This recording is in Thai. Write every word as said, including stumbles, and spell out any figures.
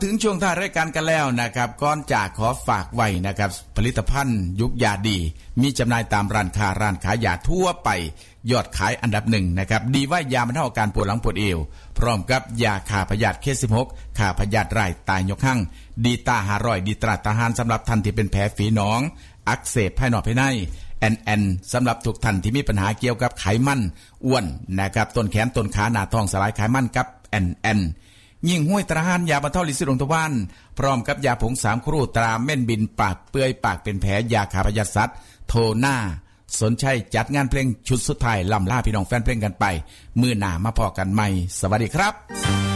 ถึงช่วงท้ายรายการกันแล้วนะครับก่อนจากขอฝากไว้นะครับผลิตภัณฑ์ยุกยาดีมีจำหน่ายตามร้านค้าร้านขายยาทั่วไปยอดขายอันดับหนึ่งนะครับดีว่ายาบรรเทาอาการปวดหลังปวดเอวพร้อมกับยาฆ่าพยาธิเคสสิบหกฆ่าพยาธิไร่ตายยกหั่งดีตาห้าร้อยดีตราทหารสำหรับท่านที่เป็นแผลฝีหนองอักเสบภายนอกภายในแอนแอนสำหรับทุกท่านที่มีปัญหาเกี่ยวกับไขมันอ้วนนะครับต้นแขนต้นขาหน้าท้องสลายไขมันกับแอนแอนยิ่งห้วยตราหารยาบรรเทาลินซิลงทวารพร้อมกับยาผงสามครูตราเม่นบินปากเปื่อยปากเป็นแผลยาฆ่าพยาธิสัตว์โทหน้าสนใจจัดงานเพลงชุดสุดท้ายล่ำลาพี่น้องแฟนเพลงกันไปมื้อหน้ามาพอกันใหม่สวัสดีครับ